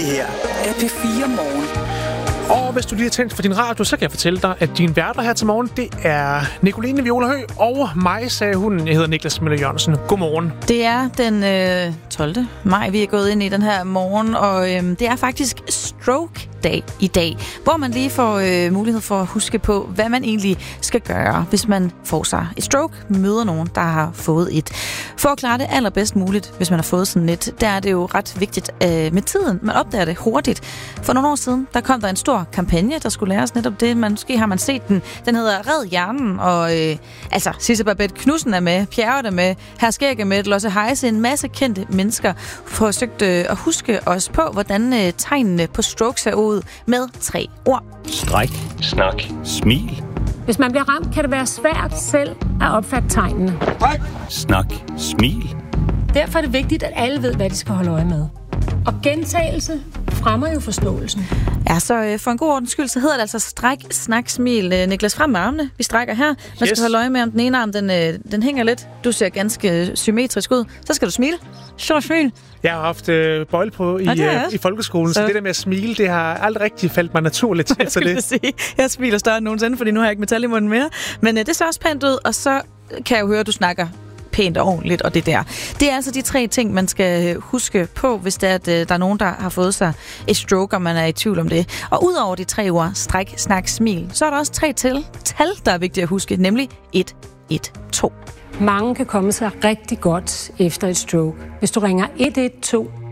her er P4 Morgen. Og hvis du lige har tændt for din radio, så kan jeg fortælle dig, at din værter her til morgen, det er Nicoline Viola Høgh og mig, sagde hun. Jeg hedder Niklas Møller Jørgensen. Godmorgen. Det er den 12. maj, vi er gået ind i den her morgen, og det er faktisk stroke-dag i dag, hvor man lige får mulighed for at huske på, hvad man egentlig skal gøre, hvis man får sig et stroke, møder nogen, der har fået et. For at klare det allerbedst muligt, hvis man har fået sådan et, der er det jo ret vigtigt med tiden. Man opdager det hurtigt. For nogle år siden, der kom der en stor kampagne, der skulle lære os netop det. Måske har man set den. Den hedder Red Hjernen, og Sisse Babette Knudsen er med, Pierre er med, Herr Skæg er med, Lotte Heise, en masse kendte mennesker forsøgt at huske os på, hvordan tegnene på stroke ser ud med 3 ord. Stræk, snak, smil. Hvis man bliver ramt, kan det være svært selv at opfatte tegnene. Snak, smil. Derfor er det vigtigt, at alle ved, hvad de skal holde øje med. Og gentagelse fremmer jo forståelsen. Ja, så for en god ordens skyld, så hedder det altså stræk, snak, smil. Niklas, frem med armene. Vi strækker her. Man skal holde øje med, om den ene arm, den hænger lidt. Du ser ganske symmetrisk ud. Så skal du smile. Så smil. Jeg har haft bøjle på i folkeskolen, så det der med at smile, det har aldrig rigtig faldt mig naturligt til. Jeg smiler større end nogensinde, fordi nu har jeg ikke metal i munden mere. Men det ser også pænt ud, og så kan jeg jo høre, at du snakker pænt og ordentligt, og det der. Det er altså de 3 ting, man skal huske på, hvis det er, at der er nogen, der har fået sig et stroke, og man er i tvivl om det. Og udover de 3 ord, stræk, snak, smil, så er der også 3 tal, der er vigtige at huske, nemlig 1, 1, 2. Mange kan komme sig rigtig godt efter et stroke. Hvis du ringer 112,